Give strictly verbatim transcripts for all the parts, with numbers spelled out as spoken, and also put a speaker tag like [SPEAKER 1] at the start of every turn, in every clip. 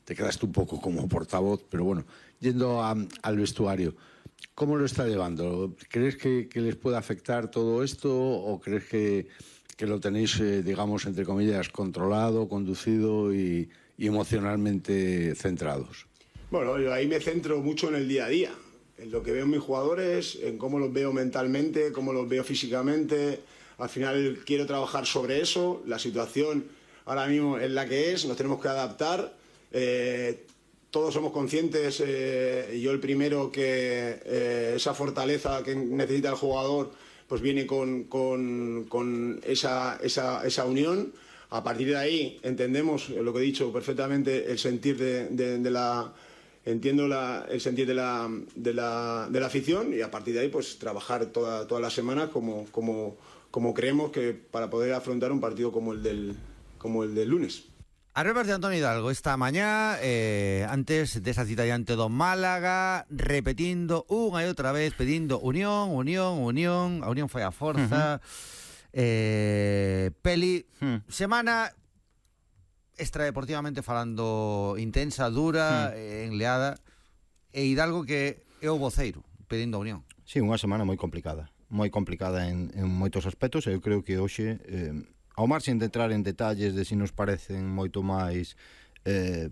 [SPEAKER 1] te quedaste un poco como portavoz, pero bueno, yendo a, al vestuario, ¿cómo lo está llevando? ¿Crees que, que les puede afectar todo esto o crees que, que lo tenéis, eh, digamos, entre comillas, controlado, conducido y, y emocionalmente centrados?
[SPEAKER 2] Bueno, yo ahí me centro mucho en el día a día, en lo que veo en mis jugadores, en cómo los veo mentalmente, cómo los veo físicamente. Al final quiero trabajar sobre eso. La situación ahora mismo es la que es, nos tenemos que adaptar. Eh, todos somos conscientes, eh, yo el primero, que eh, esa fortaleza que necesita el jugador pues viene con, con, con esa, esa, esa unión. A partir de ahí entendemos lo que he dicho perfectamente, el sentir de, de, de la... Entiendo la, el sentir de la, de, la, de la afición, y a partir de ahí pues trabajar toda, toda la semana como, como, como creemos que para poder afrontar un partido como el del, como el del lunes.
[SPEAKER 3] Arribas de Antonio Hidalgo esta mañá, eh, antes desa cita diante do Málaga, repetindo unha e outra vez, pedindo unión, unión, unión, a unión foi a forza. Uh-huh. eh, Peli, uh-huh. Semana extradeportivamente falando intensa, dura, uh-huh. eh, enleada, e Hidalgo que é o voceiro pedindo a unión.
[SPEAKER 4] Sí, unha semana moi complicada, moi complicada en, en moitos aspectos, e eu creo que hoxe... Eh, ao marxen de entrar en detalles de si nos parecen moito máis eh,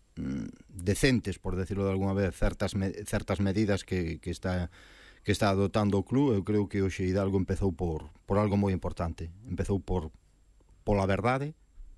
[SPEAKER 4] decentes, por decirlo de alguna vez, certas, me, certas medidas que, que, está, que está adoptando o club, eu creo que hoxe Hidalgo empezou por, por algo moi importante. Empezou por pola verdade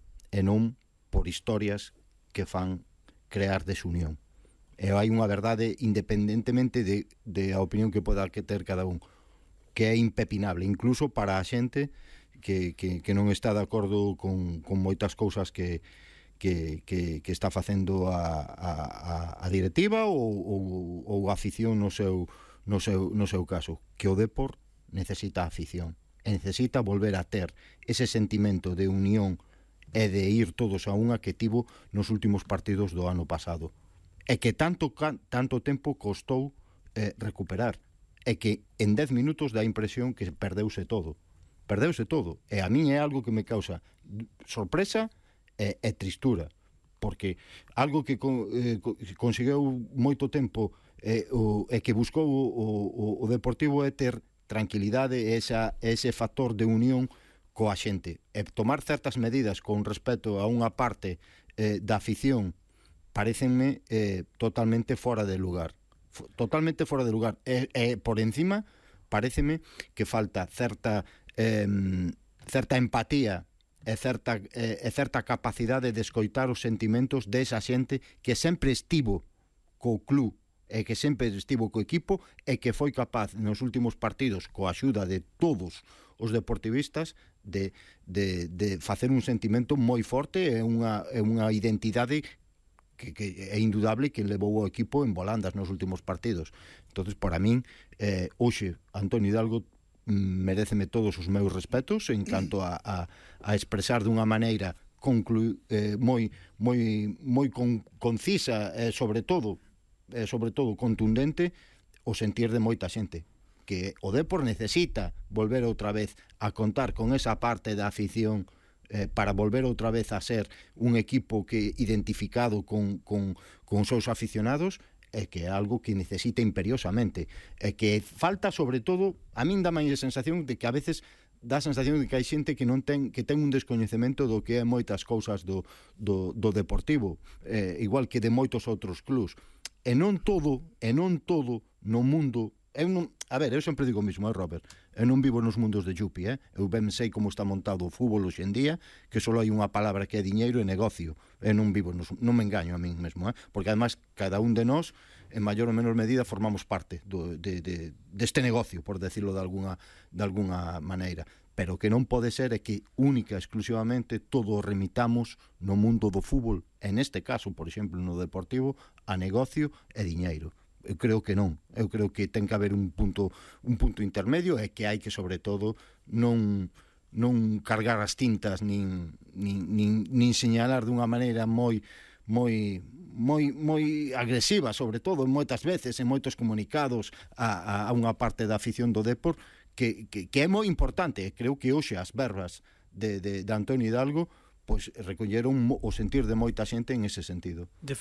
[SPEAKER 4] e non por historias que fan crear desunión. E hai unha verdade independentemente de, de a opinión que poda que ter cada un, que é impepinable, incluso para a xente Que, que, que non está de acordo con, con moitas cousas que, que, que, que está facendo a, a, a directiva ou, ou, ou a afición no seu, no, seu, no seu caso, que o Depor necesita afición e necesita volver a ter ese sentimento de unión e de ir todos a unha que tivo nos últimos partidos do ano pasado, e que tanto, tanto tempo costou eh, recuperar, e que en dez minutos dá a impresión que perdeuse todo perdeuse todo, e a min é algo que me causa sorpresa e, e tristura, porque algo que con, eh, conseguiu moito tempo eh, o, e que buscou o, o, o Deportivo é ter tranquilidade e esa, ese factor de unión coa xente, e tomar certas medidas con respecto a unha parte eh, da afición parecenme eh, totalmente fora de lugar, totalmente fora de lugar, e, e por encima pareceme que falta certa Eh, certa empatía e certa, eh, e certa capacidade de escoitar os sentimentos desa xente que sempre estivo co club e que sempre estivo co equipo e que foi capaz nos últimos partidos, coa axuda de todos os deportivistas, de, de, de facer un sentimento moi forte e unha, e unha identidade que, que é indudable que levou o equipo en volandas nos últimos partidos. Entonces, para min, eh, hoxe, Antonio Hidalgo meréceme todos os meus respetos en canto a, a, a expresar dunha maneira conclu, eh, moi moi moi con, concisa e eh, sobre todo eh, sobre todo contundente o sentir de moita xente, que o Depor necesita volver outra vez a contar con esa parte da afición eh, para volver outra vez a ser un equipo que identificado con, con, con seus aficionados, é que é algo que necesita imperiosamente, é que falta sobre todo, a min dá máis a sensación de que a veces dá a sensación de que hai xente que non ten que ten un descoñecemento do que é moitas cousas do, do, do Deportivo, eh, igual que de moitos outros clubs, e non todo e non todo no mundo. Eu non, a ver, eu sempre digo o mismo, eh, Robert, eu non vivo nos mundos de Yupi, eh? Eu ben sei como está montado o fútbol hoxe en día, que só hai unha palabra que é diñeiro e negocio. Eu non vivo, nos, non me engaño a min mesmo, eh? Porque además cada un de nós, en maior ou menor medida, formamos parte do, de, de, deste negocio, por decirlo de alguna, de alguna maneira. Pero que non pode ser é que única e exclusivamente todo o remitamos no mundo do fútbol, e neste caso, por exemplo, no Deportivo, a negocio e diñeiro. Eu creo que non, eu creo que ten que haber un punto un punto intermedio, e que hai que, sobre todo, non non cargar as tintas nin, nin, nin, nin señalar dunha maneira moi moi moi moi agresiva, sobre todo en moitas veces en moitos comunicados a, a unha parte da afición do Depor que, que, que é moi importante. Creo que hoxe as verbas de, de, de Antonio Hidalgo pois recolleron o sentir de moita xente en ese sentido.